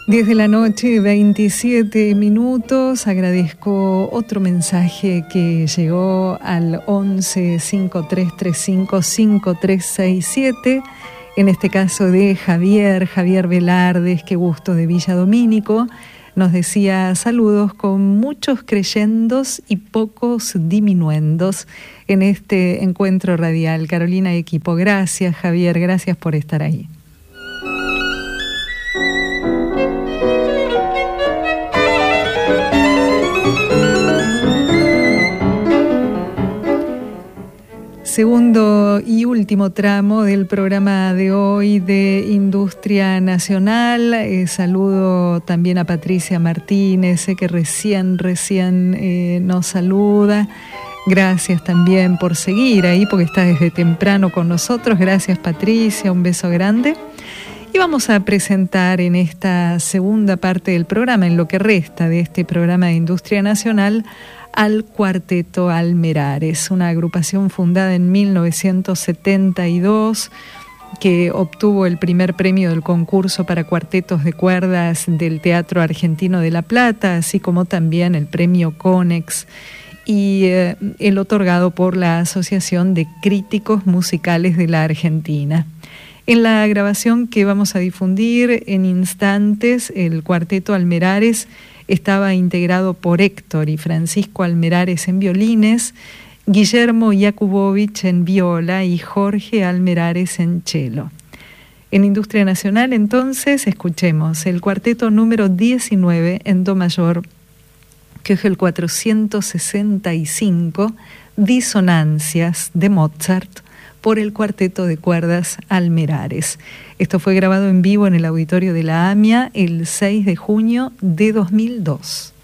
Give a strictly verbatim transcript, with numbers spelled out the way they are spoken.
diez de la noche, veintisiete minutos. Agradezco otro mensaje que llegó al once cinco tres tres cinco cinco tres seis siete. En este caso de Javier, Javier Velardes, qué gusto, de Villa Domínico. Nos decía: saludos con muchos creyendos y pocos diminuendos en este encuentro radial. Carolina y equipo, gracias Javier, gracias por estar ahí. Segundo y último tramo del programa de hoy de Industria Nacional. Eh, saludo también a Patricia Martínez, sé que recién, recién eh, nos saluda. Gracias también por seguir ahí, porque está desde temprano con nosotros. Gracias Patricia, un beso grande. Y vamos a presentar en esta segunda parte del programa, en lo que resta de este programa de Industria Nacional, al Cuarteto Almerares, una agrupación fundada en mil novecientos setenta y dos que obtuvo el primer premio del concurso para cuartetos de cuerdas del Teatro Argentino de La Plata, así como también el premio Conex y eh, el otorgado por la Asociación de Críticos Musicales de la Argentina. En la grabación que vamos a difundir en instantes, el Cuarteto Almerares estaba integrado por Héctor y Francisco Almerares en violines, Guillermo Jakubowicz en viola y Jorge Almerares en cello. En Industria Nacional, entonces, escuchemos el cuarteto número diecinueve en do mayor, que es el cuatrocientos sesenta y cinco, Disonancias de Mozart, por el Cuarteto de Cuerdas Almerares. Esto fue grabado en vivo en el auditorio de la AMIA el seis de junio de dos mil dos.